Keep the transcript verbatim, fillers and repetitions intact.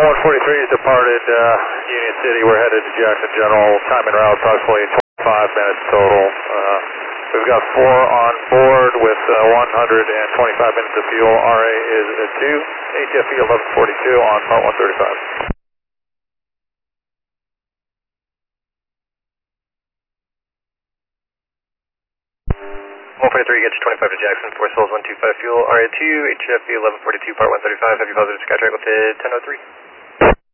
one forty-three has departed uh, Union City. We're headed to Jackson General. Time en route approximately twenty-five minutes total. Uh, we've got four on board with uh, one hundred twenty-five minutes of fuel. R A is a two. H F E eleven forty-two on Part one thirty-five. one forty-three, get you twenty-five to Jackson, four souls, one two five fuel, R A two, H F E eleven forty-two, Part one thirty-five, heavy positive, Skytrack lifted ten oh three.